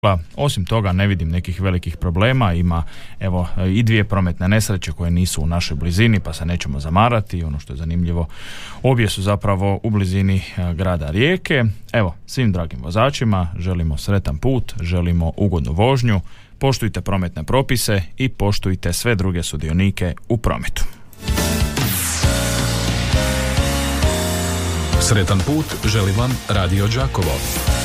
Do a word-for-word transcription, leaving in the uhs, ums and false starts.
Osim toga ne vidim nekih velikih problema, ima evo i dvije prometne nesreće koje nisu u našoj blizini pa se nećemo zamarati. Ono što je zanimljivo, obje su zapravo u blizini grada Rijeke. Evo, svim dragim vozačima želimo sretan put, želimo ugodnu vožnju, poštujte prometne propise i poštujte sve druge sudionike u prometu. Sretan put želi vam Radio Đakovo.